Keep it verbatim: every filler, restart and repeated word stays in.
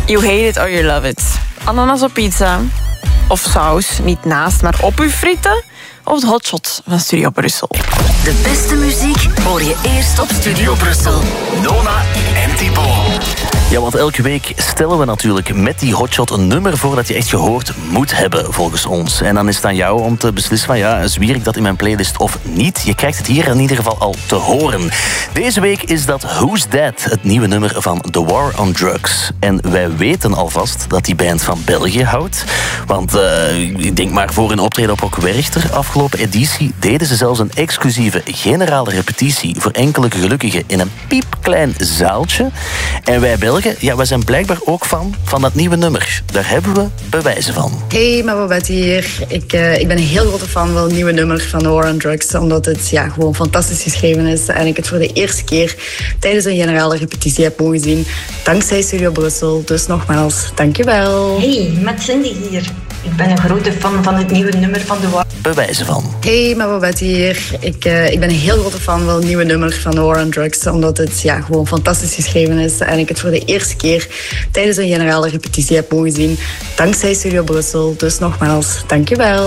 You hate it or you love it. Ananas op pizza. Of saus, niet naast, maar op uw frieten. Of de hotshot van Studio Brussel. De beste muziek hoor je eerst op Studio Brussel. Nona en Thibaut. Ja, want elke week stellen we natuurlijk met die hotshot een nummer voor dat je echt gehoord moet hebben, volgens ons. En dan is het aan jou om te beslissen van ja, zwier ik dat in mijn playlist of niet. Je krijgt het hier in ieder geval al te horen. Deze week is dat Who's That, het nieuwe nummer van The War on Drugs. En wij weten alvast dat die band van België houdt. Want uh, ik denk maar voor een optreden op Rock Werchter, afgelopen editie, deden ze zelfs een exclusieve generale repetitie voor enkele gelukkigen in een piepklein zaaltje. En wij Belgen, ja, wij zijn blijkbaar ook fan van dat nieuwe nummer. Daar hebben we bewijzen van. Hey, Babette hier. Ik, uh, ik ben een heel grote fan van het nieuwe nummer van The War on Drugs, omdat het ja, gewoon fantastisch geschreven is en ik het voor de eerste keer tijdens een generale repetitie heb mogen zien. Dankzij Studio Brussel. Dus nogmaals, dankjewel. Hey, met Cindy hier. Ik ben een grote fan van het nieuwe nummer van The War. Bewijzen van. Hey, Babette hier. Ik, uh, ik ben een heel grote fan van het nieuwe nummer van The War on Drugs, omdat het ja, gewoon fantastisch geschreven is en ik het voor de eerste keer tijdens een generale repetitie heb mogen zien. Dankzij Studio Brussel. Dus nogmaals, dankjewel.